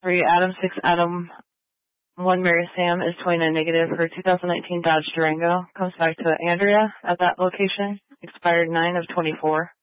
3 Adam 6 Adam 1 Mary Sam is 29 negative. Her 2019 Dodge Durango comes back to Andrea at that location. Expired 9 of 24.